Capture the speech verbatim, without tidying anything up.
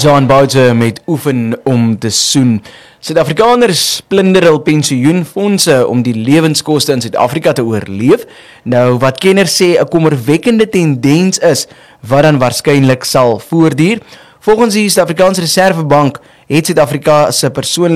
John Boucher met oefen om te soen. Suid-Afrikaners plunder hul pensioenfondse om die lewenskoste in Suid-Afrika te oorleef. Nou, wat kenners sê 'n kommerwekkende tendens is, wat dan waarskynlik sal voortduur. Volgens die Suid-Afrikaanse Reservebank het Suid-Afrika se persoonlike